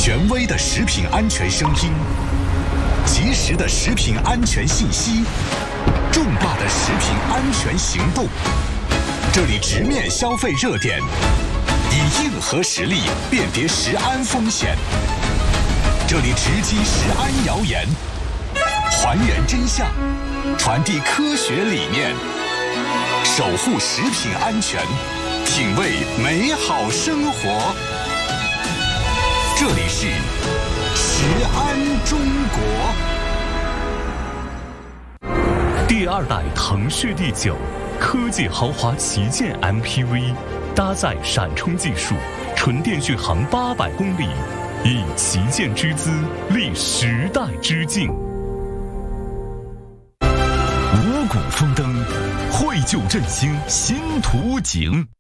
权威的食品安全声音，及时的食品安全信息，重大的食品安全行动。这里直面消费热点，以硬核实力辨别食安风险。这里直击食安谣言，还原真相，传递科学理念，守护食品安全，品味美好生活。这里是食安中国。 第二代腾势第9科技豪华旗舰 MPV， 搭载闪充技术，纯电续航800公里，以旗舰之姿立时代之境。五谷丰登，绘就振兴新图景。